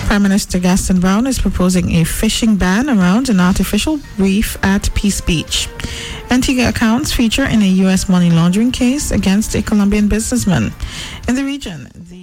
Prime Minister Gaston Brown is proposing a fishing ban around an artificial reef at Peace Beach. Antigua accounts feature in a U.S. money laundering case against a Colombian businessman. In the region, the